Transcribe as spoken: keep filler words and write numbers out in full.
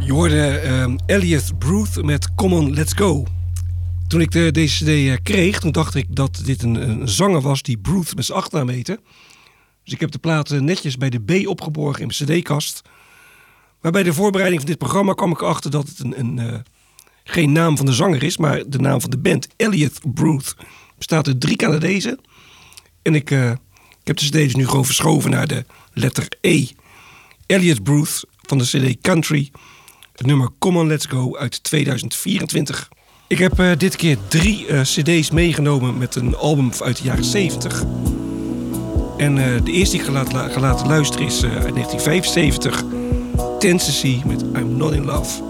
Je hoorde uh, Elliot Bruth met Come On Let's Go. Toen ik de, deze cd uh, kreeg, toen dacht ik dat dit een, een zanger was die Bruth met zijn achternaam heette. Dus ik heb de plaat uh, netjes bij de B opgeborgen in mijn cd-kast. Maar bij de voorbereiding van dit programma kwam ik erachter dat het een, een, uh, geen naam van de zanger is, maar de naam van de band. Elliot Bruth bestaat uit drie Canadezen. En ik, uh, ik heb de cd dus nu gewoon verschoven naar de letter E. Elliot Bruth van de cd Country. Het nummer Come On Let's Go uit tweeduizend vierentwintig. Ik heb uh, dit keer drie uh, cd's meegenomen met een album uit de jaren zeventig. En uh, de eerste die ik ga laten, ga laten luisteren is uh, uit negentien vijfenzeventig. Tennessee met I'm Not In Love.